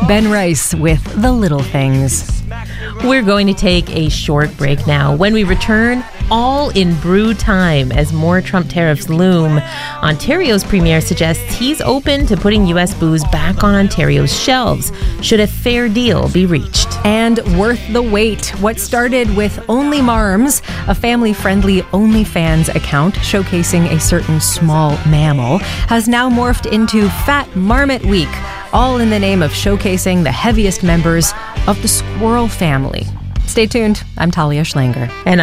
Ben Rice with The Little Things. We're going to take a short break now. When we return, all in brew time as more Trump tariffs loom. Ontario's premier suggests he's open to putting U.S. booze back on Ontario's shelves should a fair deal be reached. And worth the wait. What started with Only Marms, a family-friendly OnlyFans account showcasing a certain small mammal, has now morphed into Fat Marmot Week, all in the name of showcasing the heaviest members of the squirrel family. Stay tuned. I'm Talia Schlanger. And